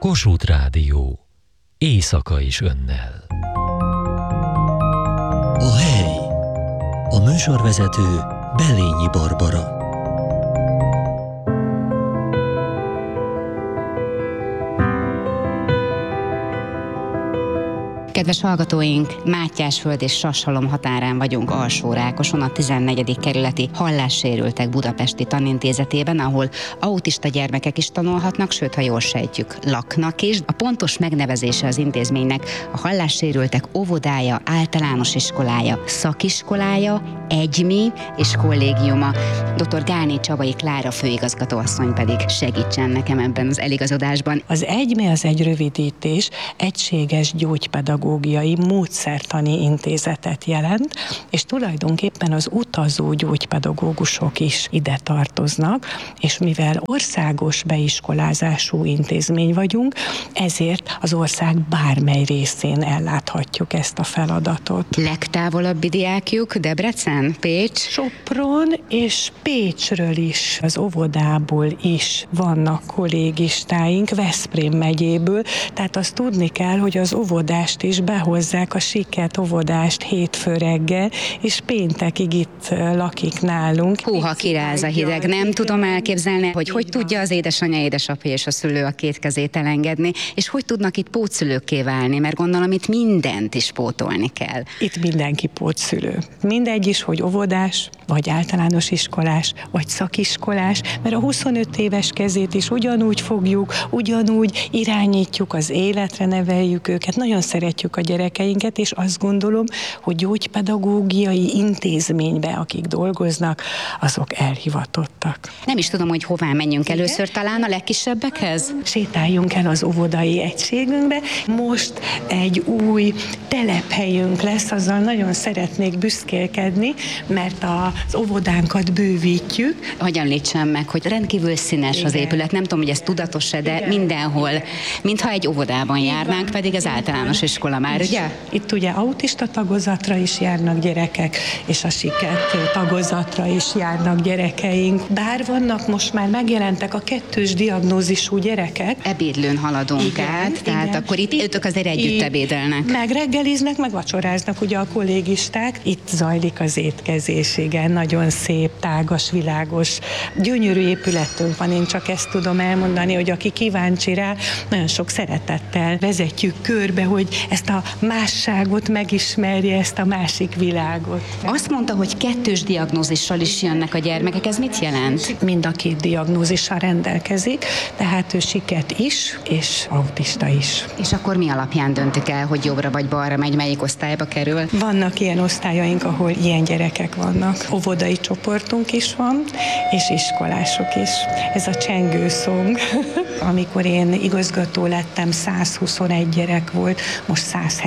Kossuth Rádió. Éjszaka is önnel. A hely. A műsorvezető Belényi Barbara. Kedves hallgatóink, Mátyásföld és Sashalom határán vagyunk Alsó-Rákoson, a 14. kerületi hallássérültek budapesti tanintézetében, ahol autista gyermekek is tanulhatnak, sőt, ha jól sejtjük, laknak is. A pontos megnevezése az intézménynek a hallássérültek óvodája, általános iskolája, szakiskolája, egymi és kollégiuma. Dr. Gálné Csabai Klára főigazgatóasszony pedig segítsen nekem ebben az eligazodásban. Az egymi az egy rövidítés, egységes gyógypedagógiai módszertani intézetet jelent, és tulajdonképpen az utazó gyógypedagógusok is ide tartoznak, és mivel országos beiskolázású intézmény vagyunk, ezért az ország bármely részén elláthatjuk ezt a feladatot. Legtávolabbi diákjuk Debrecen, Pécs? Sopron és Pécsről is, az óvodából is vannak kollégistáink, Veszprém megyéből, tehát azt tudni kell, hogy az óvodást is behozzák, a siket óvodást hétfő reggel, és péntekig itt lakik nálunk. Húha, kiráz a hideg. Nem tudom elképzelni, hogy tudja az édesanyja, édesapja és a szülő a két kezét elengedni, és hogy tudnak itt pótszülőkké válni, mert gondolom itt mindent is pótolni kell. Itt mindenki pótszülő. Mindegy is, hogy óvodás, vagy általános iskolás, vagy szakiskolás, mert a 25 éves kezét is ugyanúgy fogjuk, ugyanúgy irányítjuk az életre, neveljük őket. Nagyon szeretjük a gyerekeinket, és azt gondolom, hogy gyógypedagógiai intézményben, akik dolgoznak, azok elhivatottak. Nem is tudom, hogy hová menjünk először, talán a legkisebbekhez? Sétáljunk el az óvodai egységünkbe. Most egy új telephelyünk lesz, azzal nagyon szeretnék büszkélkedni, mert az óvodánkat bővítjük. Hogy említsem meg, hogy rendkívül színes az épület, nem tudom, hogy ez tudatos-e, de mindenhol, mintha egy óvodában járnánk, pedig az általános iskola már, ugye? Itt ugye autista tagozatra is járnak gyerekek, és a siket tagozatra is járnak gyerekeink. Bár vannak most már megjelentek a kettős diagnózisú gyerekek. Ebédlőn haladunk át, tehát akkor itt ők azért együtt ebédelnek. Meg reggeliznek, meg vacsoráznak ugye a kollégisták. Itt zajlik az étkezés, igen, nagyon szép, tágas, világos, gyönyörű épületünk van, én csak ezt tudom elmondani, hogy aki kíváncsi rá, nagyon sok szeretettel vezetjük körbe, hogy ezt a másságot megismerje, ezt a másik világot. Azt mondta, hogy kettős diagnózissal is jönnek a gyermekek, ez mit jelent? Mind a két diagnózissal rendelkezik, tehát ő siket is, és autista is. És akkor mi alapján döntik el, hogy jobbra vagy balra megy, melyik osztályba kerül? Vannak ilyen osztályaink, ahol ilyen gyerekek vannak. Óvodai csoportunk is van, és iskolások is. Ez a csengő szong. Amikor én igazgató lettem, 121 gyerek volt, most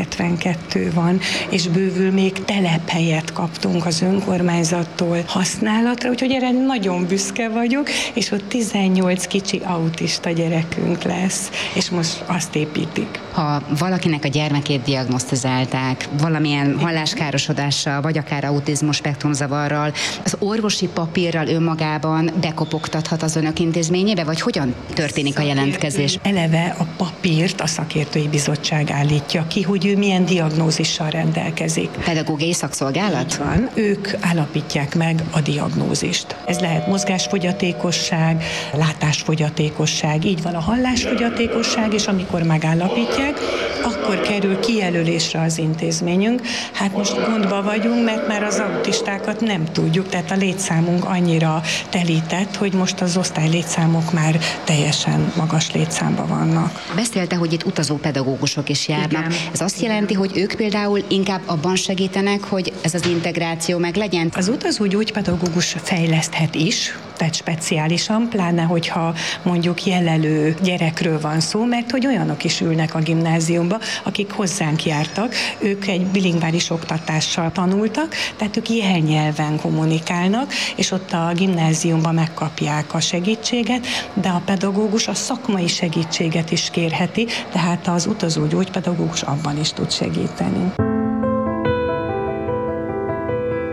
172 van, és bővül még telephelyet kaptunk az önkormányzattól használatra, úgyhogy erre nagyon büszke vagyok, és ott 18 kicsi autista gyerekünk lesz, és most azt építik. Ha valakinek a gyermekét diagnosztizálták valamilyen halláskárosodással, vagy akár autizmus spektrumzavarral, az orvosi papírral önmagában bekopogtathat az önök intézményébe, vagy hogyan történik a jelentkezés? Eleve a papírt a szakértői bizottság állítja ki, hogy ő milyen diagnózissal rendelkezik. Pedagógiai szakszolgálat? Van, ők állapítják meg a diagnózist. Ez lehet mozgásfogyatékosság, látásfogyatékosság, így van a hallásfogyatékosság, és amikor megállapítják, akkor kerül kijelölésre az intézményünk. Hát most gondba vagyunk, mert már az autistákat nem tudjuk, tehát a létszámunk annyira telített, hogy most az osztály létszámok már teljesen magas létszámban vannak. Beszélte, hogy itt utazó pedagógusok is járnak. Igen. Ez azt jelenti, hogy ők például inkább abban segítenek, hogy ez az integráció meglegyen? Az utazó gyógypedagógus fejleszthet is, tehát speciálisan, pláne hogyha mondjuk jelelő gyerekről van szó, mert hogy olyanok is ülnek a gimnáziumba, akik hozzánk jártak, ők egy bilingvális oktatással tanultak, tehát ők jelnyelven kommunikálnak, és ott a gimnáziumban megkapják a segítséget, de a pedagógus a szakmai segítséget is kérheti, tehát az utazó gyógypedagógus abban is tud segíteni.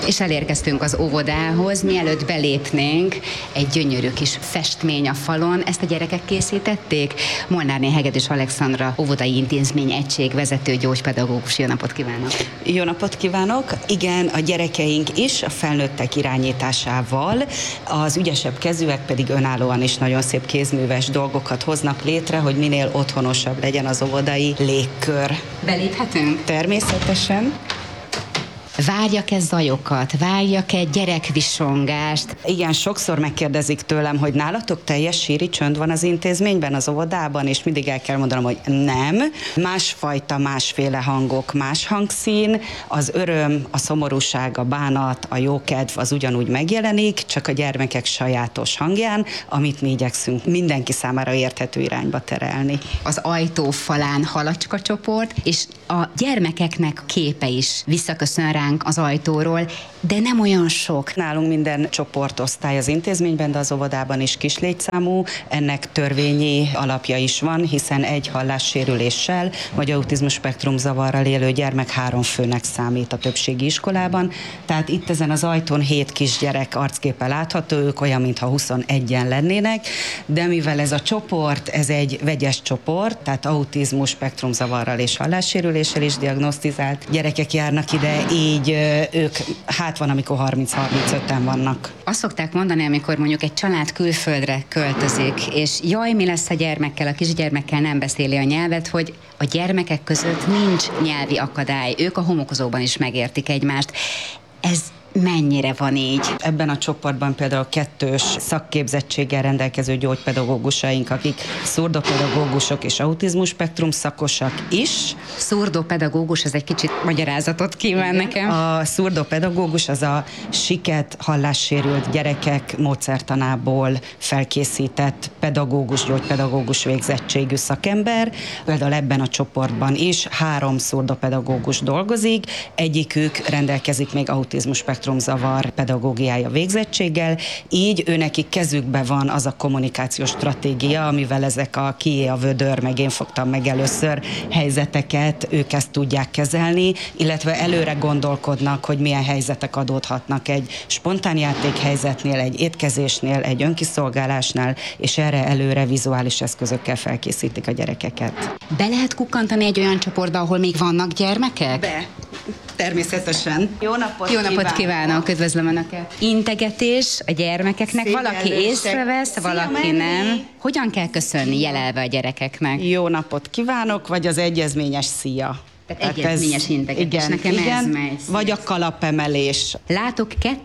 És elérkeztünk az óvodához, mielőtt belépnénk, egy gyönyörű kis festmény a falon. Ezt a gyerekek készítették? Molnárné Hegedűs Alexandra, óvodai intézmény egység vezető gyógypedagógus. Jó napot kívánok! Jó napot kívánok! Igen, a gyerekeink is a felnőttek irányításával, az ügyesebb kezűek pedig önállóan is nagyon szép kézműves dolgokat hoznak létre, hogy minél otthonosabb legyen az óvodai légkör. Beléphetünk? Természetesen. Várjak-e zajokat? Várjak-e gyerekvisongást? Igen, sokszor megkérdezik tőlem, hogy nálatok teljes síri csönd van az intézményben, az óvodában, és mindig el kell mondanom, hogy nem. Másfajta, másféle hangok, más hangszín, az öröm, a szomorúság, a bánat, a jókedv az ugyanúgy megjelenik, csak a gyermekek sajátos hangján, amit mi igyekszünk mindenki számára érthető irányba terelni. Az ajtó falán halacska csoport, és a gyermekeknek képe is visszaköszön ránk az ajtóról, de nem olyan sok. Nálunk minden csoportosztály az intézményben, de az óvodában is kislétszámú. Ennek törvényi alapja is van, hiszen egy hallássérüléssel vagy autizmus spektrum zavarral élő gyermek 3 főnek számít a többségi iskolában. Tehát itt ezen az ajtón 7 kisgyerek arcképe látható, ők olyan, mintha 21-en lennének, de mivel ez a csoport, ez egy vegyes csoport, tehát autizmus spektrum zavarral és hallássérüléssel is diagnosztizált gyerekek járnak ide, így ők, hát van, amikor 30-35-en vannak. Azt szokták mondani, amikor mondjuk egy család külföldre költözik, és jaj, mi lesz a gyermekkel, a kisgyermekkel nem beszéli a nyelvet, hogy a gyermekek között nincs nyelvi akadály, ők a homokozóban is megértik egymást. Ez mennyire van így? Ebben a csoportban például 2-ös szakképzettséggel rendelkező gyógypedagógusaink, akik szurdopedagógusok és autizmus spektrum szakosak is. Szurdopedagógus, ez egy kicsit magyarázatot kíván nekem. A szurdopedagógus az a siket hallássérült gyerekek módszertanából felkészített pedagógus, gyógypedagógus végzettségű szakember. Például ebben a csoportban is 3 szurdopedagógus dolgozik, egyikük rendelkezik még autizmus spektrumzavar pedagógiája végzettséggel, így őnekik kezükben van az a kommunikációs stratégia, amivel ezek a kié a vödör, meg én fogtam meg először helyzeteket, ők ezt tudják kezelni, illetve előre gondolkodnak, hogy milyen helyzetek adódhatnak egy spontán játékhelyzetnél, egy étkezésnél, egy önkiszolgálásnál, és erre előre vizuális eszközökkel felkészítik a gyerekeket. Be lehet kukkantani egy olyan csoportba, ahol még vannak gyermekek? Be. Természetesen. Jó napot kívánok, üdvözlöm Önöket. Integetés a gyermekeknek, valaki észrevesz, valaki nem. Hogyan kell köszönni jelelve a gyerekeknek? Jó napot kívánok, vagy az egyezményes szia. Tehát egyezményes integetés, nekem ez megy. Vagy a kalapemelés. Látok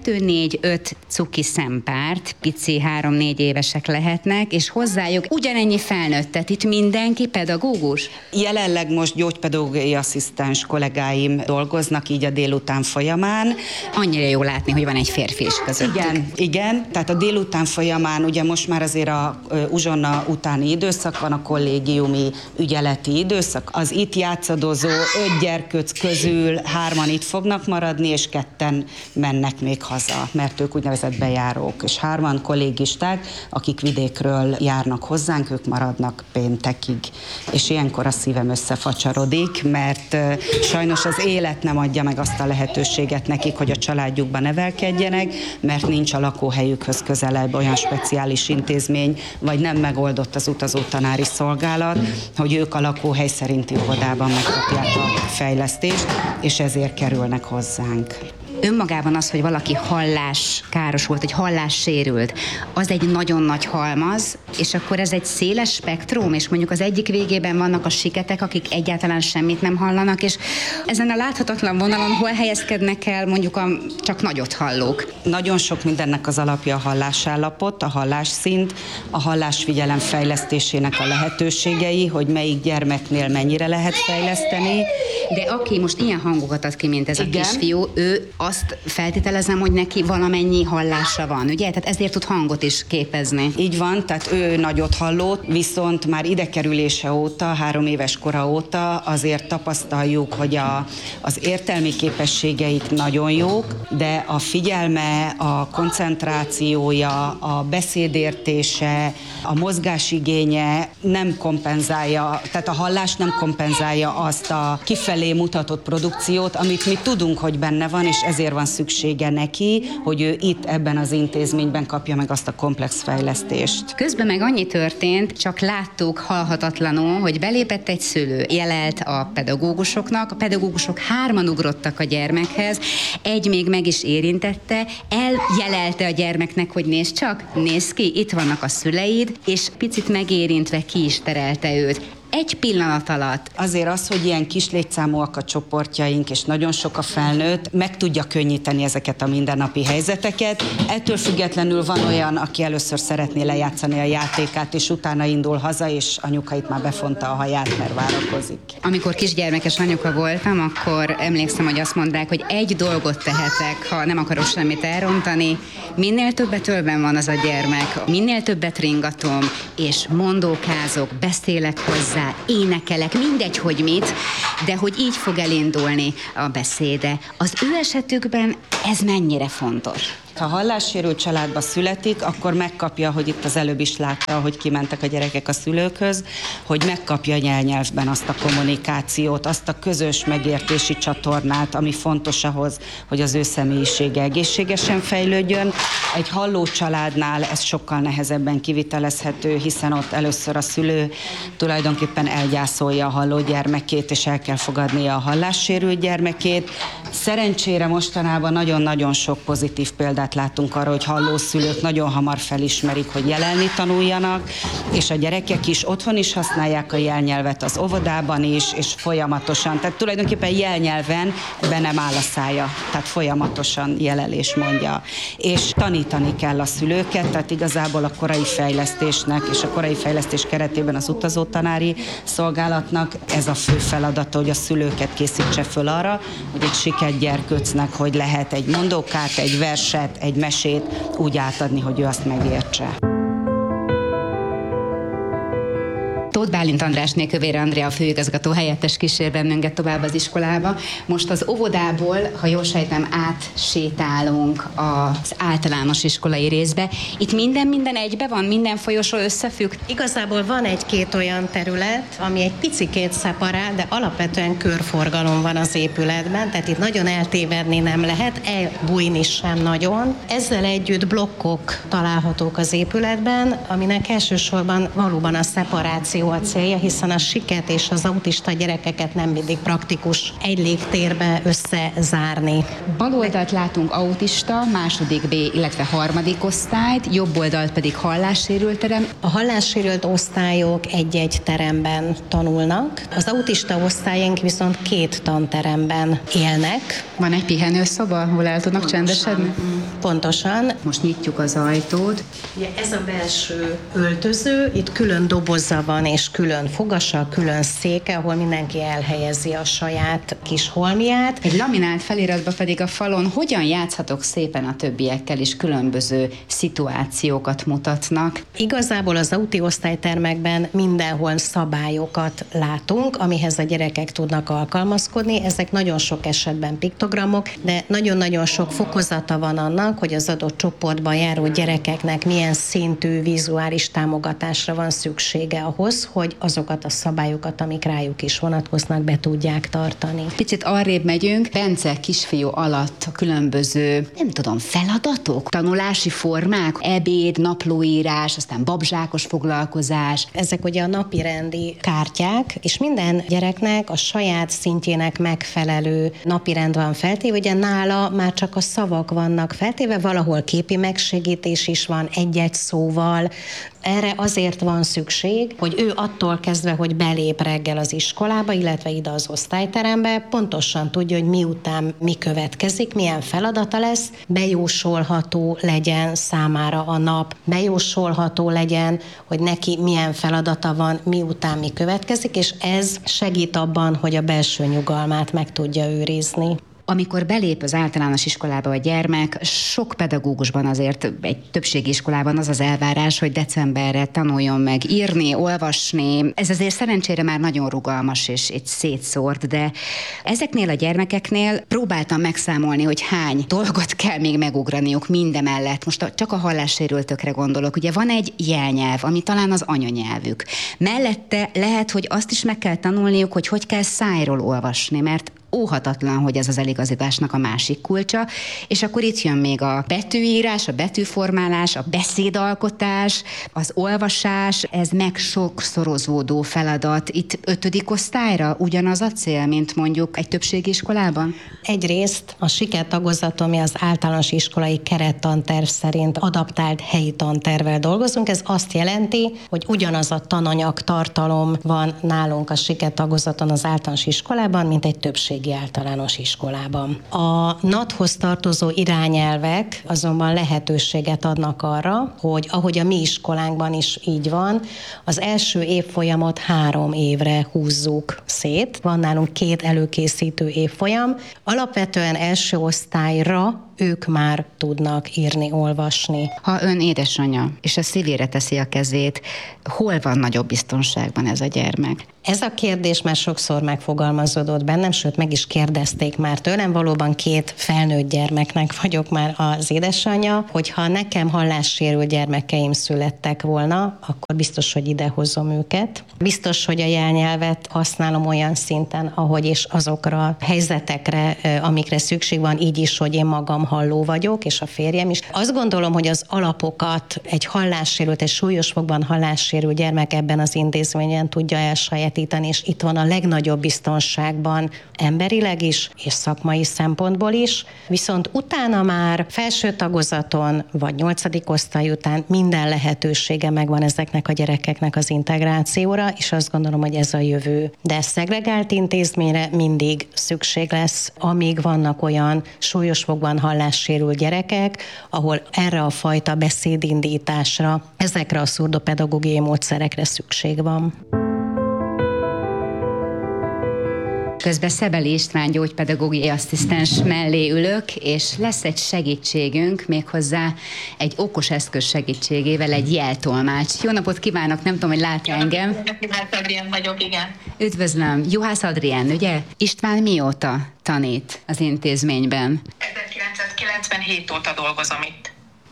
2-4-5 cuki szempárt, pici 3-4 évesek lehetnek, és hozzájuk ugyanennyi felnőttet. Itt mindenki pedagógus? Jelenleg most gyógypedagógiai asszisztens kollégáim dolgoznak így a délután folyamán. Annyira jó látni, hogy van egy férfi is közöttük. Igen. Tehát a délután folyamán ugye most már azért a uzsonna utáni időszak van, a kollégiumi ügyeleti időszak. Az itt játszadozó 5 gyerkőc közül 3 itt fognak maradni, és 2 mennek még haza, mert ők úgynevezett bejárók, és 3 kollégisták, akik vidékről járnak hozzánk, ők maradnak péntekig. És ilyenkor a szívem összefacsarodik, mert sajnos az élet nem adja meg azt a lehetőséget nekik, hogy a családjukban nevelkedjenek, mert nincs a lakóhelyükhöz közelebb olyan speciális intézmény, vagy nem megoldott az utazótanári szolgálat, hogy ők a lakóhely szerinti óvodában megkapják a fejlesztést, és ezért kerülnek hozzánk. Önmagában az, hogy valaki halláskárosult, vagy hallássérült, az egy nagyon nagy halmaz, és akkor ez egy széles spektrum, és mondjuk az egyik végében vannak a siketek, akik egyáltalán semmit nem hallanak, és ezen a láthatatlan vonalon hol helyezkednek el mondjuk a csak nagyot hallók? Nagyon sok mindennek az alapja a hallásállapot, a hallásszint, a hallásfigyelem fejlesztésének a lehetőségei, hogy melyik gyermeknél mennyire lehet fejleszteni. De aki most ilyen hangokat ad ki, mint ez a kisfiú, ő azt feltételezem, hogy neki valamennyi hallása van, ugye? Tehát ezért tud hangot is képezni. Így van, tehát ő nagyot hallott, viszont már ide kerülése óta, 3 éves kora óta azért tapasztaljuk, hogy az értelmi képességeik nagyon jók, de a figyelme, a koncentrációja, a beszédértése, a mozgásigénye nem kompenzálja, tehát a hallás nem kompenzálja azt a kifelé mutatott produkciót, amit mi tudunk, hogy benne van, és ezért azért van szüksége neki, hogy ő itt ebben az intézményben kapja meg azt a komplex fejlesztést. Közben meg annyi történt, csak láttuk halhatatlanul, hogy belépett egy szülő, jelelt a pedagógusoknak, a pedagógusok 3 ugrottak a gyermekhez, egy még meg is érintette, eljelelte a gyermeknek, hogy nézd ki, itt vannak a szüleid, és picit megérintve ki is terelte őt. Egy pillanat alatt. Azért az, hogy ilyen kis létszámúak a csoportjaink, és nagyon sok a felnőtt, meg tudja könnyíteni ezeket a mindennapi helyzeteket. Ettől függetlenül van olyan, aki először szeretné lejátszani a játékát, és utána indul haza, és anyukait már befonta a haját, mert várakozik. Amikor kisgyermekes anyuka voltam, akkor emlékszem, hogy azt mondták, hogy egy dolgot tehetek, ha nem akarok semmit elrontani, minél többet ölben van az a gyermek, minél többet ringatom, és mondókázok, beszélek hozzá, énekelek, mindegy, hogy mit, de hogy így fog elindulni a beszéde. Az ő esetükben ez mennyire fontos? Ha hallássérült családba születik, akkor megkapja, hogy itt az előbb is látta, hogy kimentek a gyerekek a szülőkhöz, hogy megkapja nyelvben azt a kommunikációt, azt a közös megértési csatornát, ami fontos ahhoz, hogy az ő személyisége egészségesen fejlődjön. Egy halló családnál ez sokkal nehezebben kivitelezhető, hiszen ott először a szülő tulajdonképpen elgyászolja a halló gyermekét, és el kell fogadnia a hallássérült gyermekét. Szerencsére mostanában nagyon-nagyon sok pozitív példát látunk arra, hogy hallószülők nagyon hamar felismerik, hogy jelelni tanuljanak, és a gyerekek is otthon is használják a jelnyelvet, az óvodában is, és folyamatosan. Tehát tulajdonképpen jelnyelven be nem áll a szája, tehát folyamatosan jelelés mondja. És tanítani kell a szülőket, tehát igazából a korai fejlesztésnek, és a korai fejlesztés keretében az utazótanári szolgálatnak ez a fő feladata, hogy a szülőket készítse föl arra, hogy egy sikergyerkőcnek, hogy lehet egy mondókát, egy verset, egy mesét úgy átadni, hogy ő azt megértse. Tóth Bálint Andrásné Kövér Andrea, a főigazgató helyettes kísér bennünket tovább az iskolába. Most az óvodából, ha jól sejtem, átsétálunk az általános iskolai részbe. Itt minden egybe van, minden folyosó összefügg? Igazából van egy-két olyan terület, ami egy picikét szeparál, de alapvetően körforgalom van az épületben, tehát itt nagyon eltévedni nem lehet, elbújni sem nagyon. Ezzel együtt blokkok találhatók az épületben, aminek elsősorban valóban a szeparáció a célja, hiszen a siket és az autista gyerekeket nem mindig praktikus egy légtérbe összezárni. Bal oldalt látunk autista, második B, illetve harmadik osztályt, jobb oldalt pedig hallássérült terem. A hallássérült osztályok egy-egy teremben tanulnak, az autista osztályunk viszont 2 tanteremben élnek. Van egy pihenőszoba, ahol el tudnak csendesedni? Pontosan. Most nyitjuk az ajtót. Ugye ez a belső öltöző, itt külön doboza van, és külön fogasa, külön széke, ahol mindenki elhelyezi a saját kis holmiát. Egy laminált feliratba pedig a falon hogyan játszhatok szépen a többiekkel is különböző szituációkat mutatnak. Igazából az auti osztálytermekben mindenhol szabályokat látunk, amihez a gyerekek tudnak alkalmazkodni. Ezek nagyon sok esetben piktogramok, de nagyon-nagyon sok fokozata van annak, hogy az adott csoportban járó gyerekeknek milyen szintű vizuális támogatásra van szüksége ahhoz, hogy azokat a szabályokat, amik rájuk is vonatkoznak, be tudják tartani. Picit arrébb megyünk, Bence kisfiú alatt a különböző, nem tudom, feladatok, tanulási formák, ebéd, naplóírás, aztán babzsákos foglalkozás. Ezek ugye a napirendi kártyák, és minden gyereknek a saját szintjének megfelelő napirend van feltéve, ugye nála már csak a szavak vannak feltéve, valahol képi megsegítés is van egy-egy szóval. Erre azért van szükség, hogy ő attól kezdve, hogy belép reggel az iskolába, illetve ide az osztályterembe, pontosan tudja, hogy miután mi következik, milyen feladata lesz, bejósolható legyen számára a nap, bejósolható legyen, hogy neki milyen feladata van, miután mi következik, és ez segít abban, hogy a belső nyugalmát meg tudja őrizni. Amikor belép az általános iskolába a gyermek, sok pedagógusban azért egy többségi iskolában az az elvárás, hogy decemberre tanuljon meg írni, olvasni. Ez azért szerencsére már nagyon rugalmas és szétszórt, de ezeknél a gyermekeknél próbáltam megszámolni, hogy hány dolgot kell még megugraniuk mindemellett. Most csak a hallássérültökre gondolok. Ugye van egy jelnyelv, ami talán az anyanyelvük. Mellette lehet, hogy azt is meg kell tanulniuk, hogy kell szájról olvasni, mert óhatatlan, hogy ez az eligazításnak a másik kulcsa, és akkor itt jön még a betűírás, a betűformálás, a beszédalkotás, az olvasás, ez meg sokszorozódó feladat. Itt 5. osztályra ugyanaz a cél, mint mondjuk egy többségi iskolában? Egyrészt a sikertagozat, ami az általános iskolai kerettanterv szerint adaptált helyi tantervvel dolgozunk, ez azt jelenti, hogy ugyanaz a tananyag tartalom van nálunk a sikertagozaton az általános iskolában, mint egy többségi általános iskolában. A NAT-hoz tartozó irányelvek azonban lehetőséget adnak arra, hogy ahogy a mi iskolánkban is így van, az első évfolyamot 3 évre húzzuk szét. Van nálunk 2 előkészítő évfolyam. Alapvetően első osztályra ők már tudnak írni, olvasni. Ha ön édesanyja, és a szívére teszi a kezét, hol van nagyobb biztonságban ez a gyermek? Ez a kérdés már sokszor megfogalmazódott bennem, sőt meg is kérdezték már tőlem, valóban 2 felnőtt gyermeknek vagyok már az édesanyja, hogyha nekem hallássérült gyermekeim születtek volna, akkor biztos, hogy idehozom őket. Biztos, hogy a jelnyelvet használom olyan szinten, ahogy és azokra a helyzetekre, amikre szükség van, így is, hogy én magam halló vagyok, és a férjem is. Azt gondolom, hogy az alapokat egy hallássérült, egy súlyos fokban hallássérült gyermek ebben az intézményen tudja elsajátítani, és itt van a legnagyobb biztonságban emberileg is, és szakmai szempontból is. Viszont utána már felső tagozaton, vagy 8. osztály után minden lehetősége megvan ezeknek a gyerekeknek az integrációra, és azt gondolom, hogy ez a jövő. De szegregált intézményre mindig szükség lesz, amíg vannak olyan súlyos fokban hallássérült gyerekek, ahol erre a fajta beszédindításra, ezekre a szurdopedagógiai módszerekre szükség van. Közben Szebeli István gyógypedagógiai asszisztens mellé ülök, és lesz egy segítségünk, méghozzá egy okos eszköz segítségével, egy jeltolmács. Jó napot kívánok, nem tudom, hogy lát engem. Juhász Adrián vagyok, igen. Üdvözlöm, Juhász Adrián, ugye? István mióta tanít az intézményben? 1997 óta dolgozom itt.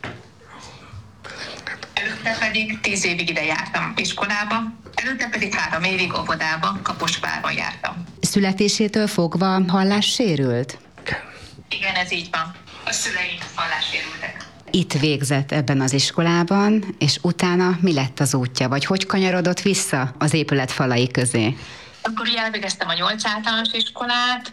Előtte pedig 10 évig ide jártam iskolába, előtte pedig 3 évig óvodába, Kaposvárban jártam. Születésétől fogva hallássérült? Igen, ez így van. A szüleim hallássérültek. Itt végzett ebben az iskolában, és utána mi lett az útja, vagy hogy kanyarodott vissza az épület falai közé? Akkor ugye elvégeztem a 8 általános iskolát,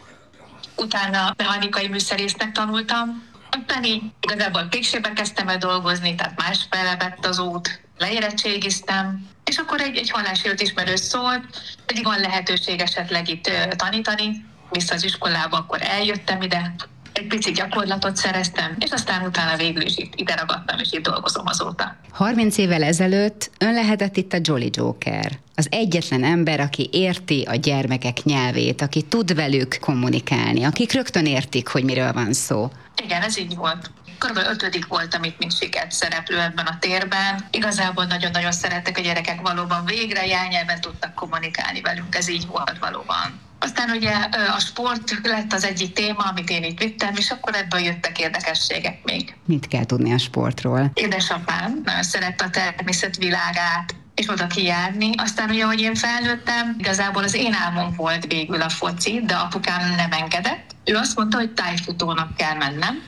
utána mechanikai műszerésznek tanultam, aztán így igazából Pékségbe kezdtem el dolgozni, tehát másfele vett az út, leérettségiztem, és akkor egy hallássérült ismerős szólt, pedig van lehetőség esetleg itt tanítani, vissza az iskolába, akkor eljöttem ide, egy pici gyakorlatot szereztem, és aztán utána végül is ide ragadtam, és itt dolgozom azóta. 30 évvel ezelőtt ön lehetett itt a Jolly Joker. Az egyetlen ember, aki érti a gyermekek nyelvét, aki tud velük kommunikálni, akik rögtön értik, hogy miről van szó. Igen, ez így volt. Körülbelül 5. voltam itt, mint sikert szereplő ebben a térben. Igazából nagyon-nagyon szerettek a gyerekek, valóban végre jelnyelven tudtak kommunikálni velünk, ez így volt valóban. Aztán ugye a sport lett az egyik téma, amit én itt vittem, és akkor ebből jöttek érdekességek még. Mit kell tudni a sportról? Édesapám nagyon szerette a természet világát, és oda kijárni. Aztán ugye, hogy én felnőttem, igazából az én álmom volt végül a foci, de apukám nem engedett. Ő azt mondta, hogy tájfutónak kell mennem.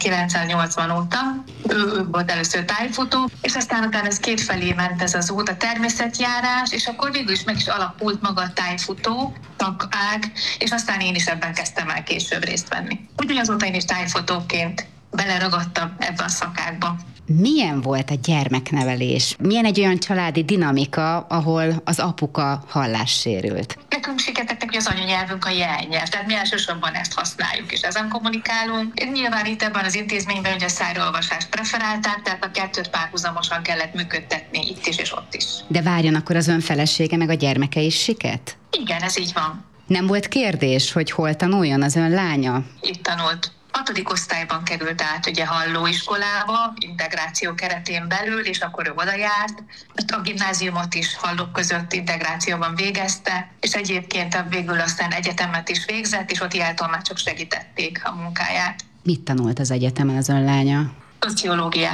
1980 óta ő volt először tájfutó, és aztán utána ez kétfelé ment ez az út, a természetjárás, és akkor végül is meg is alakult maga a tájfutó szakág, és aztán én is ebben kezdtem el később részt venni. Úgyhogy azóta én is tájfutóként beleragadtam ebbe a szakágba. Milyen volt a gyermeknevelés? Milyen egy olyan családi dinamika, ahol az apuka hallássérült? Nekünk siketettek, hogy az anyanyelvünk a jelnyelv, tehát mi elsősorban ezt használjuk, és ezen kommunikálunk. Nyilván itt ebben az intézményben ugye a szájraolvasást preferálták, tehát a 2 párhuzamosan kellett működtetni itt is és ott is. De várjon, akkor az ön felesége meg a gyermeke is siket? Igen, ez így van. Nem volt kérdés, hogy hol tanuljon az ön lánya? Itt tanult. 6. osztályban került át ugye hallóiskolába, integráció keretén belül, és akkor ő oda járt. A gimnáziumot is hallók között integrációban végezte, és egyébként végül aztán egyetemet is végzett, és ott jeltolmácsok segítették a munkáját. Mit tanult az egyetemen az ön lánya? Szociológiát.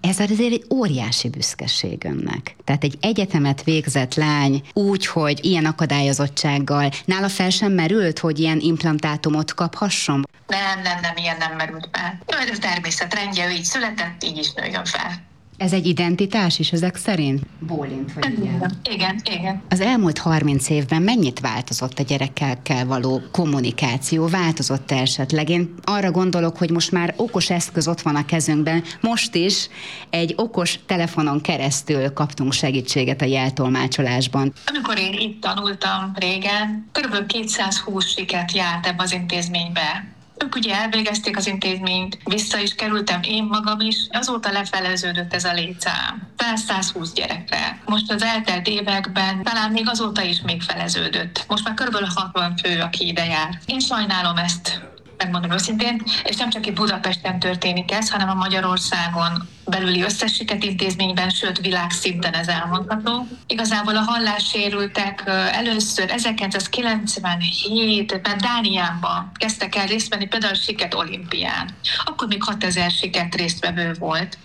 Ez azért egy óriási büszkeség önnek. Tehát egy egyetemet végzett lány úgy, hogy ilyen akadályozottsággal, nála fel sem merült, hogy ilyen implantátumot kaphasson? Nem, ilyen nem merült fel. Ez természetrendje, ő így született, így is nőjön fel. Ez egy identitás is ezek szerint? Bólint, vagy igen? Igen. Az elmúlt 30 évben mennyit változott a gyerekekkel való kommunikáció? Változott esetleg? Én arra gondolok, hogy most már okos eszköz ott van a kezünkben. Most is egy okos telefonon keresztül kaptunk segítséget a jeltolmácsolásban. Amikor én itt tanultam régen, kb. 220 siket járt ebbe az intézménybe. Ők ugye elvégezték az intézményt, vissza is kerültem én magam is, azóta lefeleződött ez a létszám. 120 gyerekre. Most az eltelt években talán még azóta is még feleződött. Most már kb. 60 fő, aki ide jár. Én sajnálom ezt, megmondom őszintén, és nem csak itt Budapesten történik ez, hanem a Magyarországon belüli összes siketintézményben, sőt világszinten ez elmondható. Igazából a hallássérültek először 1997-ben Dániában kezdtek el részt venni, például a siket olimpián. Akkor még 6000 siket résztvevő volt.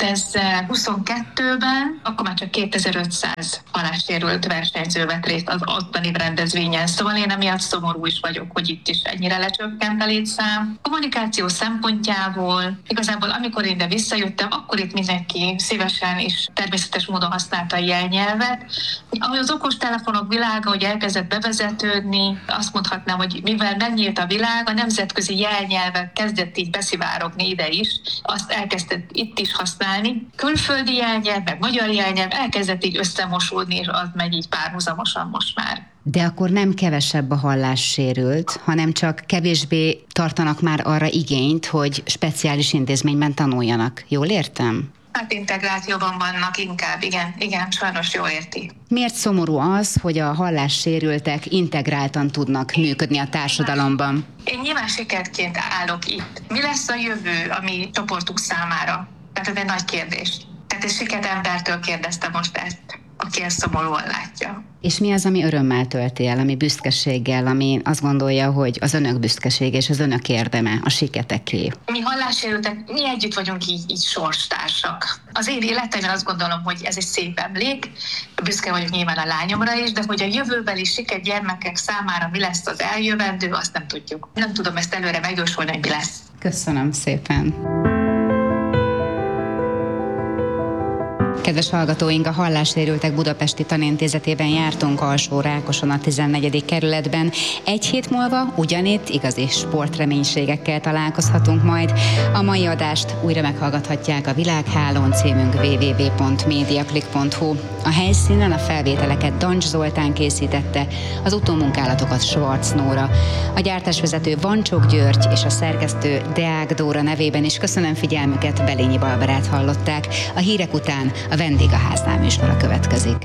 2022-ben akkor már csak 2500 hallássérült versenyző vett részt az ottani rendezvényen. Szóval én emiatt szomorú is vagyok, hogy itt is ennyire lecsökkent a létszám. Kommunikáció szempontjából igazából amikor én ide visszajöttem, akkor itt mindenki szívesen és természetes módon használta a jelnyelvet. Ahogy az okostelefonok világa, hogy elkezdett bevezetődni, azt mondhatnám, hogy mivel megnyílt a világ, a nemzetközi jelnyelvek kezdett így beszivárogni ide is, azt elkezdett itt is használni. Külföldi jelnyelv, meg magyar jelnyelv elkezdett így összemosódni, és az megy így párhuzamosan most már. De akkor nem kevesebb a hallássérült, hanem csak kevésbé tartanak már arra igényt, hogy speciális intézményben tanuljanak. Jól értem? Hát integrációban vannak inkább, igen, sajnos jól érti. Miért szomorú az, hogy a hallássérültek integráltan tudnak működni a társadalomban? Én nyilván sikerként állok itt. Mi lesz a jövő a mi csoportunk számára? Tehát ez egy nagy kérdés. Tehát egy siket embertől kérdeztem most ezt, aki ezt szomorúan látja. És mi az, ami örömmel tölti el, ami büszkeséggel, ami azt gondolja, hogy az önök büszkeség és az önök érdeme, a siketeké? Mi hallássérültek, mi együtt vagyunk így sorstársak. Az én életemben azt gondolom, hogy ez egy szép emlék, büszke vagyok nyilván a lányomra is, de hogy a jövőbeli siket gyermekek számára mi lesz az eljövendő, azt nem tudjuk. Nem tudom ezt előre megjósolni, hogy mi lesz. Köszönöm szépen. Kedves hallgatóink, a hallássérültek budapesti tanintézetében jártunk Alsó-Rákoson a 14. kerületben. Egy hét múlva ugyanitt igazi sportreménységekkel találkozhatunk majd. A mai adást újra meghallgathatják a Világhálón, címünk www.mediaclick.hu. A helyszínen a felvételeket Dancs Zoltán készítette, az utómunkálatokat Schwarz Nóra. A gyártásvezető Vancsok György és a szerkesztő Deák Dóra nevében is köszönöm figyelmüket, Belényi Barbarát hallották. A hírek után a Vendég a háznál műsora következik.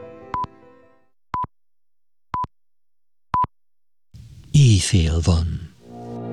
Éjfél van.